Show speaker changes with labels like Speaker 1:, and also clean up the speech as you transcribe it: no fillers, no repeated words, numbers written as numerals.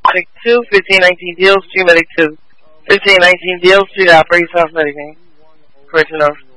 Speaker 1: Medic 2, 1519 Deal Street, Medic 2. 1519 Deal Street, Operator South Medic. Correction of.